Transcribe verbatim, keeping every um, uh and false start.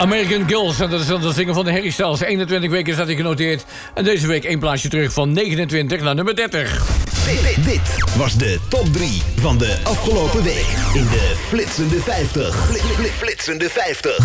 American Girls, en dat is dan de zinger van de Harry Styles. eenentwintig weken staat hij genoteerd. En deze week één plaatsje terug van negenentwintig naar nummer dertig. Dit, dit, dit was de top drie van de afgelopen week in de Flitsende vijftig. Fli- fli- Flitsende vijftig.